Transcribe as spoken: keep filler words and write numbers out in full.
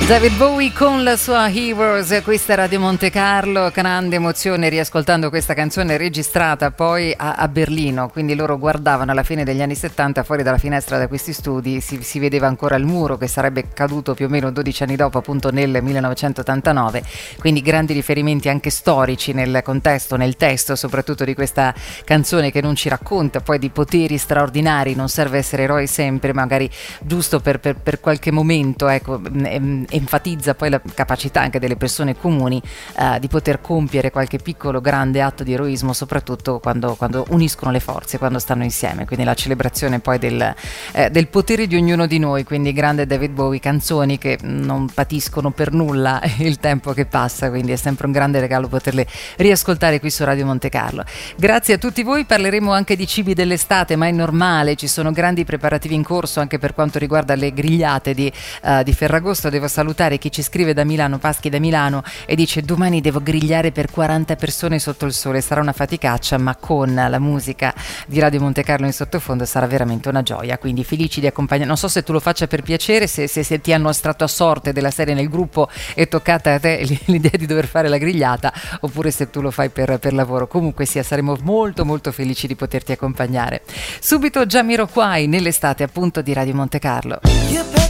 David Bowie con la sua Heroes, questa è Radio Monte Carlo, grande emozione riascoltando questa canzone registrata poi a, a Berlino, quindi loro guardavano alla fine degli anni settanta fuori dalla finestra da questi studi, si, si vedeva ancora il muro che sarebbe caduto più o meno dodici anni dopo, appunto nel millenovecentottantanove, quindi grandi riferimenti anche storici nel contesto, nel testo soprattutto di questa canzone che non ci racconta poi di poteri straordinari, non serve essere eroi sempre, magari giusto per, per, per qualche momento, ecco, ehm, enfatizza poi la capacità anche delle persone comuni eh, di poter compiere qualche piccolo grande atto di eroismo, soprattutto quando, quando uniscono le forze, quando stanno insieme, quindi la celebrazione poi del, eh, del potere di ognuno di noi, quindi grande David Bowie, canzoni che non patiscono per nulla il tempo che passa, quindi è sempre un grande regalo poterle riascoltare qui su Radio Monte Carlo. Grazie a tutti voi, parleremo anche di cibi dell'estate, ma è normale, ci sono grandi preparativi in corso anche per quanto riguarda le grigliate di, uh, di Ferragosto. Devo salutare chi ci scrive da Milano, Paschi da Milano, e dice: domani devo grigliare per quaranta persone sotto il sole, sarà una faticaccia, ma con la musica di Radio Monte Carlo in sottofondo sarà veramente una gioia, quindi felici di accompagnare. Non so se tu lo faccia per piacere, se, se, se ti hanno estratto a sorte della serie nel gruppo e toccata a te l'idea di dover fare la grigliata, oppure se tu lo fai per, per lavoro. Comunque sia, saremo molto molto felici di poterti accompagnare. Subito Jamiroquai nell'estate appunto di Radio Monte Carlo.